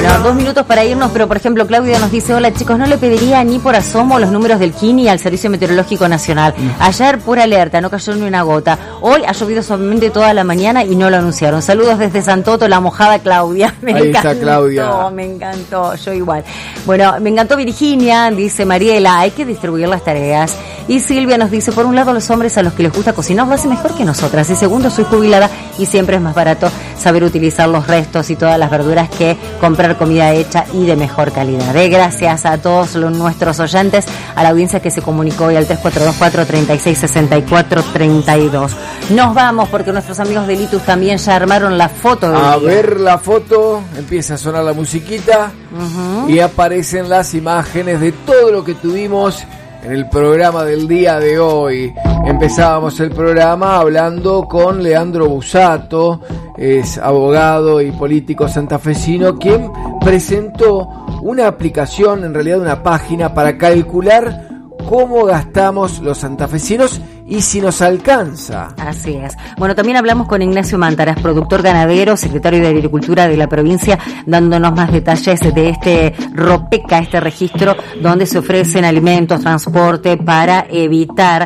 Bueno, 2 minutos para irnos, pero por ejemplo Claudia nos dice: hola chicos, no le pediría ni por asomo los números del KINI al Servicio Meteorológico Nacional. Ayer pura alerta, no cayó ni una gota. Hoy ha llovido suavemente toda la mañana y no lo anunciaron. Saludos desde Santoto, la mojada Claudia. Ahí está Claudia. Me encantó, yo igual. Bueno, me encantó Virginia, dice Mariela, hay que distribuir las tareas. Y Silvia nos dice: por un lado, los hombres a los que les gusta cocinar lo hacen mejor que nosotras. Y segundo, soy jubilada y siempre es más barato saber utilizar los restos y todas las verduras que comprar comida hecha y de mejor calidad. Gracias a todos nuestros oyentes, a la audiencia que se comunicó hoy al 3424-3664-32. Nos vamos porque nuestros amigos de Litus también ya armaron la foto del A día. ver la foto, empieza a sonar la musiquita y aparecen las imágenes de todo lo que tuvimos en el programa del día de hoy. Empezábamos el programa hablando con Leandro Busato, es abogado y político santafesino, quien presentó una aplicación, en realidad una página, para calcular cómo gastamos los santafesinos y si nos alcanza. Así es. Bueno, también hablamos con Ignacio Mántaras, productor ganadero, secretario de Agricultura de la provincia, dándonos más detalles de este ROPECA, este registro donde se ofrecen alimentos, transporte para evitar,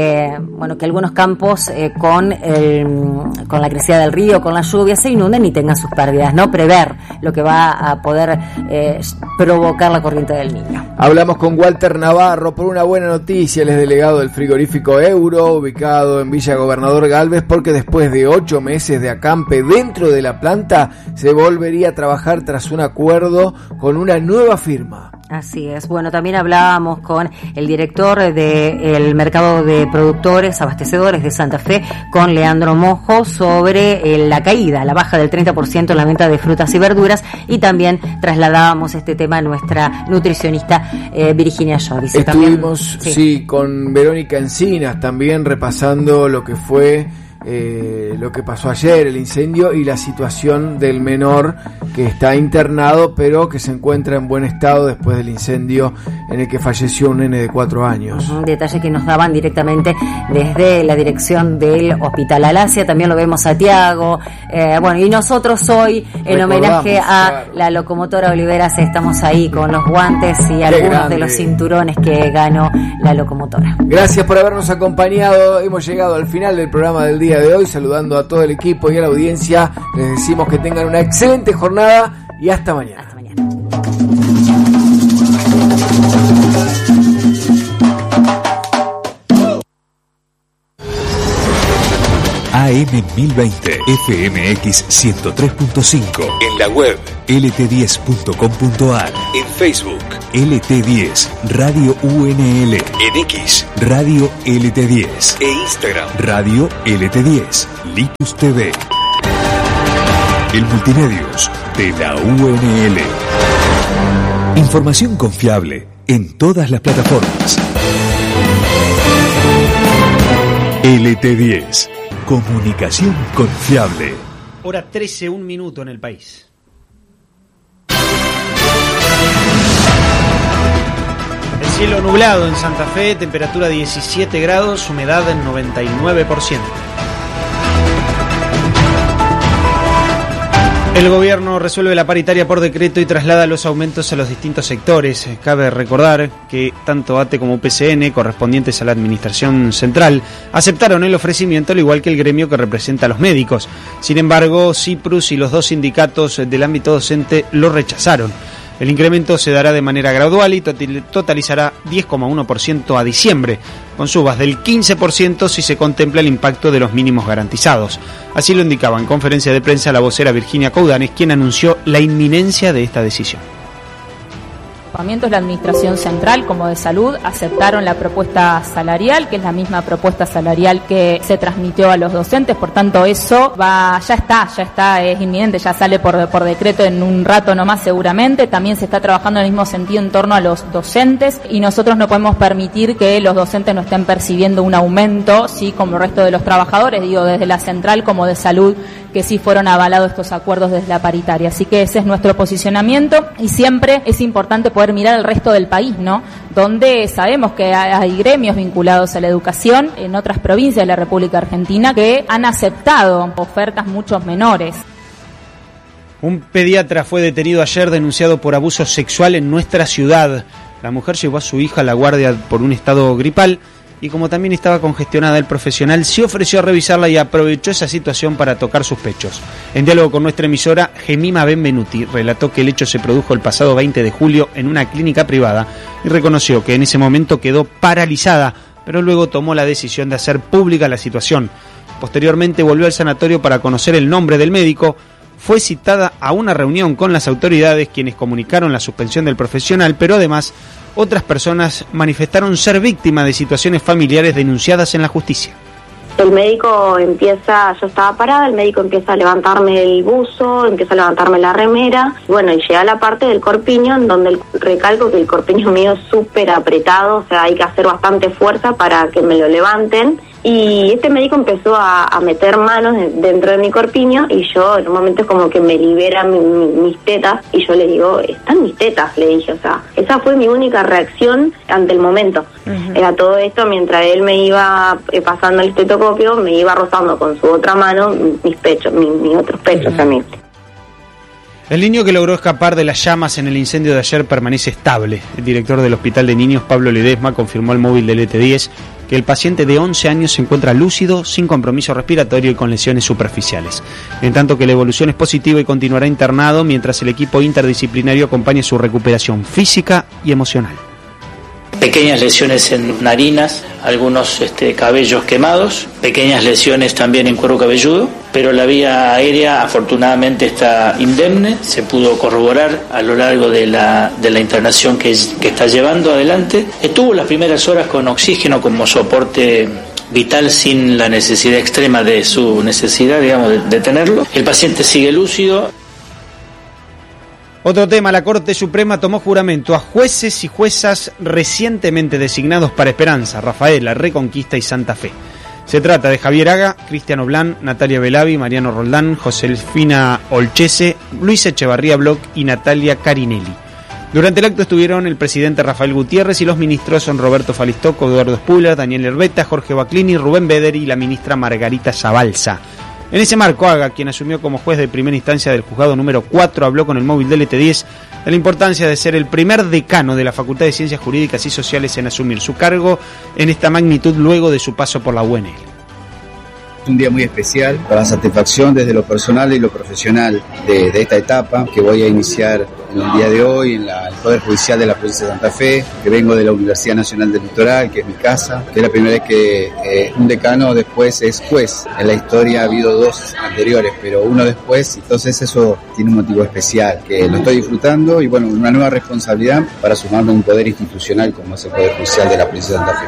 que algunos campos con la crecida del río, con la lluvia, se inunden y tengan sus pérdidas, ¿no? Prever lo que va a poder provocar la corriente del Niño. Hablamos con Walter Navarro por una buena noticia. Él es delegado del frigorífico Euro, ubicado en Villa Gobernador Galvez, porque después de 8 meses de acampe dentro de la planta, se volvería a trabajar tras un acuerdo con una nueva firma. Así es. Bueno, también hablábamos con el director del mercado de productores, abastecedores de Santa Fe, con Leandro Mojo, sobre la caída, la baja del 30% en la venta de frutas y verduras, y también trasladábamos este tema a nuestra nutricionista Virginia Lloris. Estuvimos, sí, con Verónica Encinas también repasando lo que fue lo que pasó ayer, el incendio y la situación del menor que está internado pero que se encuentra en buen estado después del incendio en el que falleció un nene de 4 años. Detalle que nos daban directamente desde la dirección del Hospital Alasia. También lo vemos a Tiago. Y nosotros hoy, en homenaje a la locomotora Oliveras, estamos ahí con los guantes y algunos de los cinturones que ganó la locomotora. Gracias por habernos acompañado. Hemos llegado al final del programa del día de hoy, saludando a todo el equipo y a la audiencia. Les decimos que tengan una excelente jornada y hasta mañana. Hasta mañana. AM 1020, FMX 103.5, en la web lt10.com.ar, en Facebook LT10 Radio UNL, en X Radio LT10 e Instagram Radio LT10, Litus TV. El multimedios de la UNL. Información confiable en todas las plataformas. LT10. Comunicación confiable. Hora 13, 1 minuto en el país. El cielo nublado en Santa Fe, temperatura 17 grados, humedad en 99%. El gobierno resuelve la paritaria por decreto y traslada los aumentos a los distintos sectores. Cabe recordar que tanto ATE como UPCN, correspondientes a la administración central, aceptaron el ofrecimiento, al igual que el gremio que representa a los médicos. Sin embargo, CIPRUS y los 2 sindicatos del ámbito docente lo rechazaron. El incremento se dará de manera gradual y totalizará 10,1% a diciembre, con subas del 15% si se contempla el impacto de los mínimos garantizados. Así lo indicaba en conferencia de prensa la vocera Virginia Coudanes, quien anunció la inminencia de esta decisión. La administración central como de salud aceptaron la propuesta salarial, que es la misma propuesta salarial que se transmitió a los docentes, por tanto eso ya está, es inminente, ya sale por decreto en un rato nomás seguramente. También se está trabajando en el mismo sentido en torno a los docentes y nosotros no podemos permitir que los docentes no estén percibiendo un aumento, sí, como el resto de los trabajadores, digo, desde la central como de salud, que sí fueron avalados estos acuerdos desde la paritaria. Así que ese es nuestro posicionamiento y siempre es importante poder mirar al resto del país, ¿no? Donde sabemos que hay gremios vinculados a la educación en otras provincias de la República Argentina que han aceptado ofertas mucho menores. Un pediatra fue detenido ayer denunciado por abuso sexual en nuestra ciudad. La mujer llevó a su hija a la guardia por un estado gripal y como también estaba congestionada, el profesional se ofreció a revisarla y aprovechó esa situación para tocar sus pechos. En diálogo con nuestra emisora, Gemima Benvenuti relató que el hecho se produjo el pasado 20 de julio en una clínica privada y reconoció que en ese momento quedó paralizada, pero luego tomó la decisión de hacer pública la situación. Posteriormente volvió al sanatorio para conocer el nombre del médico. Fue citada a una reunión con las autoridades, quienes comunicaron la suspensión del profesional, pero además otras personas manifestaron ser víctimas de situaciones familiares denunciadas en la justicia. El médico empieza, yo estaba parada, el médico empieza a levantarme el buzo, empieza a levantarme la remera, bueno, y llega a la parte del corpiño, en donde recalco que el corpiño mío es súper apretado, o sea, hay que hacer bastante fuerza para que me lo levanten. Y este médico empezó a meter manos dentro de mi corpiño y yo en un momento es como que me libera mis tetas y yo le digo, están mis tetas, le dije, o sea, esa fue mi única reacción ante el momento. Uh-huh. Era todo esto mientras él me iba pasando el estetoscopio, me iba rozando con su otra mano mis pechos, mis otros pechos también. El niño que logró escapar de las llamas en el incendio de ayer permanece estable. El director del Hospital de Niños, Pablo Ledesma, confirmó al móvil del ET10 que el paciente de 11 años se encuentra lúcido, sin compromiso respiratorio y con lesiones superficiales. En tanto que la evolución es positiva y continuará internado mientras el equipo interdisciplinario acompaña su recuperación física y emocional. Pequeñas lesiones en narinas, algunos cabellos quemados, pequeñas lesiones también en cuero cabelludo, pero la vía aérea afortunadamente está indemne, se pudo corroborar a lo largo de la internación que está llevando adelante. Estuvo las primeras horas con oxígeno como soporte vital sin la necesidad extrema de su necesidad, digamos, de tenerlo. El paciente sigue lúcido. Otro tema, la Corte Suprema tomó juramento a jueces y juezas recientemente designados para Esperanza, Rafaela, Reconquista y Santa Fe. Se trata de Javier Haga, Cristiano Blan, Natalia Belavi, Mariano Roldán, Josefina Olchese, Luis Echevarría Bloch y Natalia Carinelli. Durante el acto estuvieron el presidente Rafael Gutiérrez y los ministros son Roberto Falistoco, Eduardo Spuller, Daniel Herbeta, Jorge Baclini, Rubén Beder y la ministra Margarita Zabalza. En ese marco, Haga, quien asumió como juez de primera instancia del juzgado número 4, habló con el móvil del ET10 de la importancia de ser el primer decano de la Facultad de Ciencias Jurídicas y Sociales en asumir su cargo en esta magnitud luego de su paso por la UNL. Un día muy especial para la satisfacción desde lo personal y lo profesional de esta etapa que voy a iniciar en el día de hoy en el Poder Judicial de la Provincia de Santa Fe, que vengo de la Universidad Nacional del Litoral, que es mi casa, que es la primera vez que un decano después es juez. En la historia ha habido dos anteriores, pero uno después, entonces eso tiene un motivo especial, que lo estoy disfrutando y bueno, una nueva responsabilidad para sumarme a un poder institucional como es el Poder Judicial de la Provincia de Santa Fe.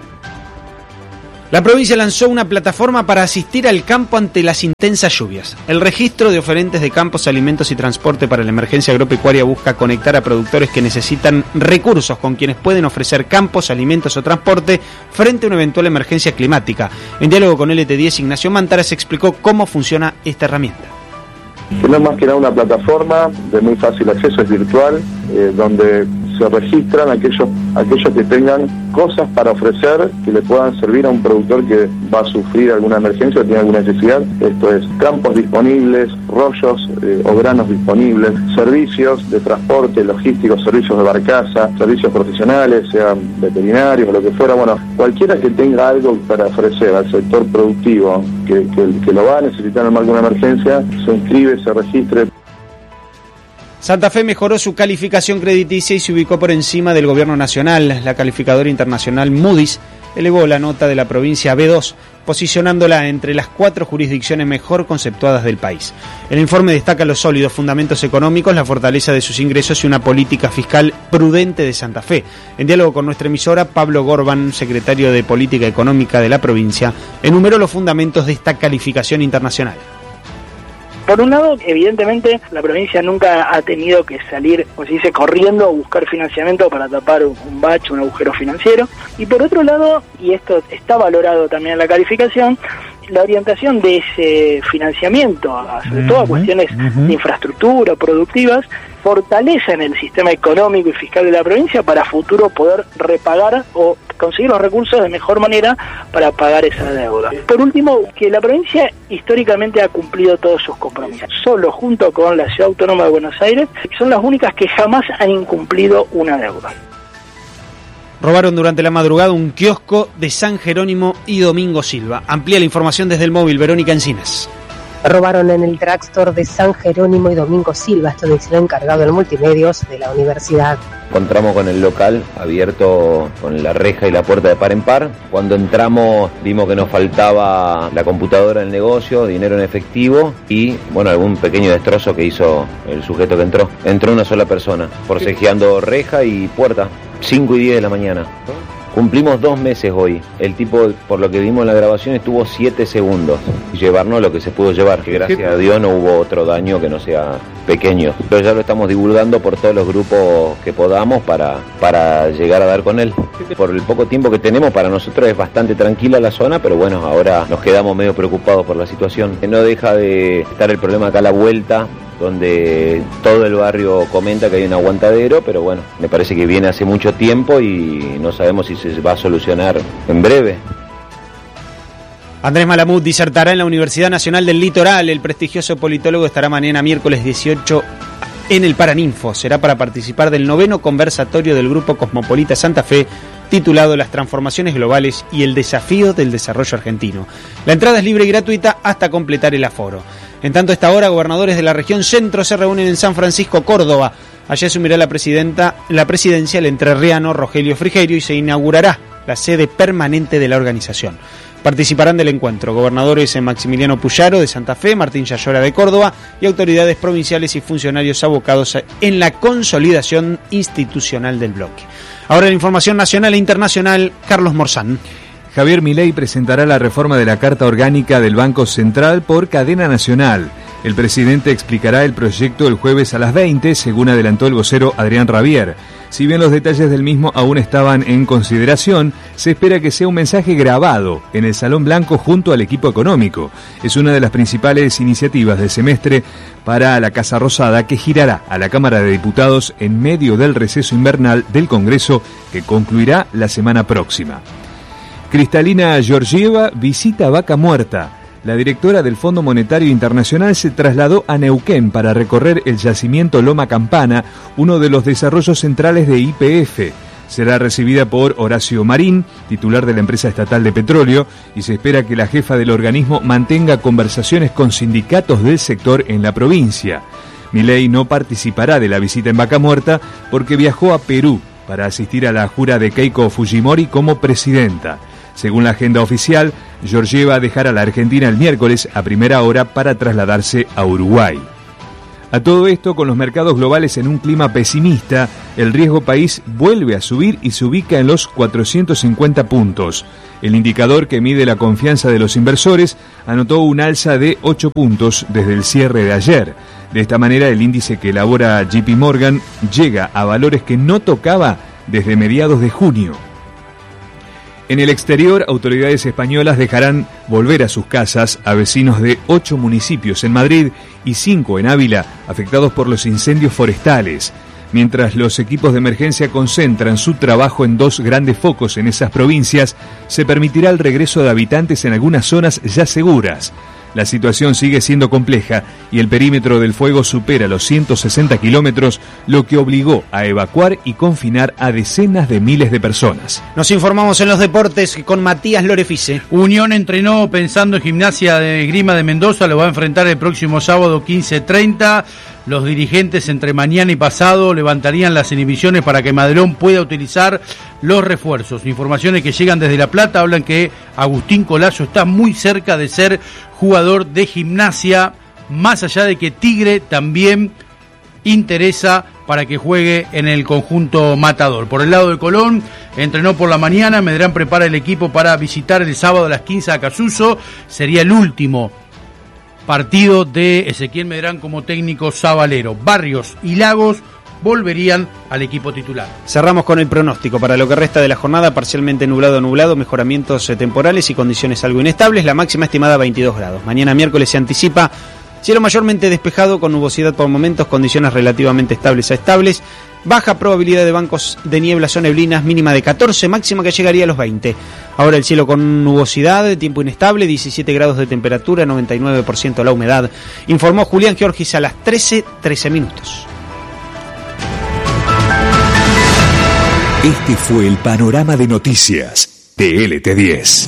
La provincia lanzó una plataforma para asistir al campo ante las intensas lluvias. El registro de oferentes de campos, alimentos y transporte para la emergencia agropecuaria busca conectar a productores que necesitan recursos con quienes pueden ofrecer campos, alimentos o transporte frente a una eventual emergencia climática. En diálogo con LT10, Ignacio Mántaras explicó cómo funciona esta herramienta. No es más que nada una plataforma de muy fácil acceso, es virtual, donde se registran aquellos que tengan cosas para ofrecer que le puedan servir a un productor que va a sufrir alguna emergencia o tiene alguna necesidad. Esto es campos disponibles, rollos o granos disponibles, servicios de transporte, logísticos, servicios de barcaza, servicios profesionales, sean veterinarios o lo que fuera. Bueno, cualquiera que tenga algo para ofrecer al sector productivo que lo va a necesitar en el marco de una emergencia, se inscribe, se registre. Santa Fe mejoró su calificación crediticia y se ubicó por encima del gobierno nacional. La calificadora internacional Moody's elevó la nota de la provincia a B2, posicionándola entre las 4 jurisdicciones mejor conceptuadas del país. El informe destaca los sólidos fundamentos económicos, la fortaleza de sus ingresos y una política fiscal prudente de Santa Fe. En diálogo con nuestra emisora, Pablo Gorban, secretario de Política Económica de la provincia, enumeró los fundamentos de esta calificación internacional. Por un lado, evidentemente, la provincia nunca ha tenido que salir, como se dice, corriendo a buscar financiamiento para tapar un bache, un agujero financiero. Y por otro lado, y esto está valorado también en la calificación, la orientación de ese financiamiento, sobre todo a cuestiones de infraestructura, productivas, fortalecen el sistema económico y fiscal de la provincia para futuro poder repagar o conseguir los recursos de mejor manera para pagar esa deuda. Por último, que la provincia históricamente ha cumplido todos sus compromisos. Solo junto con la Ciudad Autónoma de Buenos Aires son las únicas que jamás han incumplido una deuda. Robaron durante la madrugada un kiosco de San Jerónimo y Domingo Silva. Amplía la información desde el móvil, Verónica Encinas. Robaron en el drugstore de San Jerónimo y Domingo Silva, esto dice el encargado de multimedios de la universidad. Encontramos con el local abierto con la reja y la puerta de par en par. Cuando entramos vimos que nos faltaba la computadora del negocio, dinero en efectivo y, bueno, algún pequeño destrozo que hizo el sujeto que entró. Entró una sola persona, forcejeando reja y puerta, 5 y 10 de la mañana. Cumplimos 2 meses hoy. El tipo, por lo que vimos en la grabación, estuvo 7 segundos. Y llevarnos lo que se pudo llevar, que gracias a Dios no hubo otro daño que no sea pequeño. Pero ya lo estamos divulgando por todos los grupos que podamos para llegar a dar con él. Por el poco tiempo que tenemos, para nosotros es bastante tranquila la zona, pero bueno, ahora nos quedamos medio preocupados por la situación. No deja de estar el problema acá a la vuelta, donde todo el barrio comenta que hay un aguantadero, pero bueno, me parece que viene hace mucho tiempo y no sabemos si se va a solucionar en breve. Andrés Malamud disertará en la Universidad Nacional del Litoral. El prestigioso politólogo estará mañana miércoles 18 en el Paraninfo. Será para participar del 9º conversatorio del Grupo Cosmopolita Santa Fe, titulado Las transformaciones globales y el desafío del desarrollo argentino. La entrada es libre y gratuita hasta completar el aforo. En tanto, a esta hora, gobernadores de la región centro se reúnen en San Francisco, Córdoba. Allí asumirá la presidencia el entrerriano Rogelio Frigerio y se inaugurará la sede permanente de la organización. Participarán del encuentro gobernadores Maximiliano Puyaro de Santa Fe, Martín Yayora de Córdoba y autoridades provinciales y funcionarios abocados en la consolidación institucional del bloque. Ahora la información nacional e internacional, Carlos Morzán. Javier Milei presentará la reforma de la Carta Orgánica del Banco Central por cadena nacional. El presidente explicará el proyecto el jueves a las 20, según adelantó el vocero Adrián Rabier. Si bien los detalles del mismo aún estaban en consideración, se espera que sea un mensaje grabado en el Salón Blanco junto al equipo económico. Es una de las principales iniciativas del semestre para la Casa Rosada, que girará a la Cámara de Diputados en medio del receso invernal del Congreso, que concluirá la semana próxima. Kristalina Georgieva visita Vaca Muerta. La directora del Fondo Monetario Internacional se trasladó a Neuquén para recorrer el yacimiento Loma Campana, uno de los desarrollos centrales de YPF. Será recibida por Horacio Marín, titular de la empresa estatal de petróleo, y se espera que la jefa del organismo mantenga conversaciones con sindicatos del sector en la provincia. Milei no participará de la visita en Vaca Muerta porque viajó a Perú para asistir a la jura de Keiko Fujimori como presidenta. Según la agenda oficial, Georgieva dejará la Argentina el miércoles a primera hora para trasladarse a Uruguay. A todo esto, con los mercados globales en un clima pesimista, el riesgo país vuelve a subir y se ubica en los 450 puntos. El indicador que mide la confianza de los inversores anotó un alza de 8 puntos desde el cierre de ayer. De esta manera, el índice que elabora JP Morgan llega a valores que no tocaba desde mediados de junio. En el exterior, autoridades españolas dejarán volver a sus casas a vecinos de 8 municipios en Madrid y 5 en Ávila, afectados por los incendios forestales. Mientras los equipos de emergencia concentran su trabajo en 2 grandes focos en esas provincias, se permitirá el regreso de habitantes en algunas zonas ya seguras. La situación sigue siendo compleja y el perímetro del fuego supera los 160 kilómetros, lo que obligó a evacuar y confinar a decenas de miles de personas. Nos informamos en los deportes con Matías Lorefice. Unión entrenó pensando en Gimnasia de Esgrima de Mendoza, lo va a enfrentar el próximo sábado 15:30. Los dirigentes entre mañana y pasado levantarían las inhibiciones para que Madelón pueda utilizar los refuerzos. Informaciones que llegan desde La Plata hablan que Agustín Colazo está muy cerca de ser jugador de Gimnasia, más allá de que Tigre también interesa para que juegue en el conjunto matador. Por el lado de Colón, entrenó por la mañana, Medrán prepara el equipo para visitar el sábado a las 15 a Casuso, sería el último partido de Ezequiel Medrán como técnico sabalero. Barrios y Lagos volverían al equipo titular. Cerramos con el pronóstico para lo que resta de la jornada: parcialmente nublado, mejoramientos temporales y condiciones algo inestables, la máxima estimada 22 grados. Mañana miércoles se anticipa cielo mayormente despejado con nubosidad por momentos, condiciones relativamente estables a estables. Baja probabilidad de bancos de nieblas o neblinas, mínima de 14, máxima que llegaría a los 20. Ahora el cielo con nubosidad, tiempo inestable, 17 grados de temperatura, 99% la humedad. Informó Julián Giorgis a las 13:13 minutos. Este fue el panorama de noticias de LT10.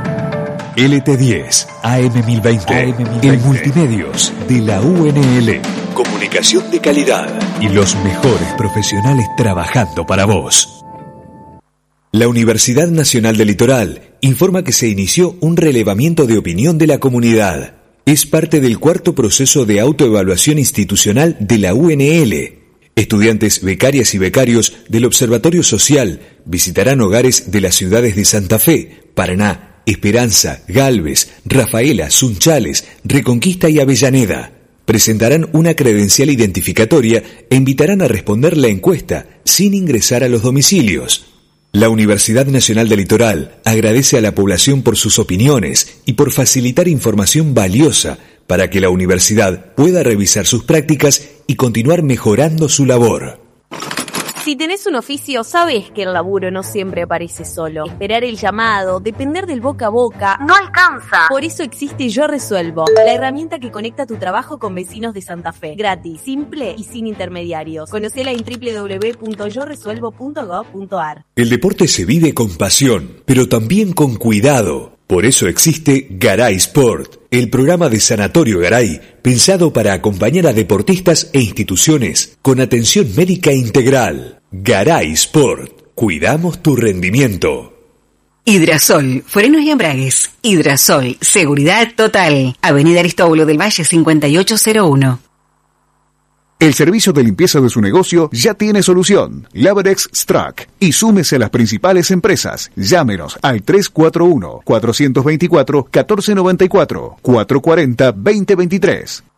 LT10, AM1020, el multimedios de la UNL. Comunicación de calidad y los mejores profesionales trabajando para vos. La Universidad Nacional del Litoral informa que se inició un relevamiento de opinión de la comunidad. Es parte del cuarto proceso de autoevaluación institucional de la UNL. Estudiantes, becarias y becarios del Observatorio Social visitarán hogares de las ciudades de Santa Fe, Paraná, Esperanza, Galvez, Rafaela, Sunchales, Reconquista y Avellaneda. Presentarán una credencial identificatoria e invitarán a responder la encuesta sin ingresar a los domicilios. La Universidad Nacional del Litoral agradece a la población por sus opiniones y por facilitar información valiosa para que la universidad pueda revisar sus prácticas y continuar mejorando su labor. Si tenés un oficio, sabés que el laburo no siempre aparece solo. Esperar el llamado, depender del boca a boca, no alcanza. Por eso existe Yo Resuelvo, la herramienta que conecta tu trabajo con vecinos de Santa Fe. Gratis, simple y sin intermediarios. Conocela en www.yoresuelvo.gov.ar. El deporte se vive con pasión, pero también con cuidado. Por eso existe Garay Sport, el programa de Sanatorio Garay, pensado para acompañar a deportistas e instituciones con atención médica integral. Garay Sport, cuidamos tu rendimiento. Hidrasol, frenos y embragues. Hidrasol, seguridad total. Avenida Aristóbulo del Valle 5801. El servicio de limpieza de su negocio ya tiene solución. Labrex Strack. Y súmese a las principales empresas. Llámenos al 341-424-1494, 440-2023.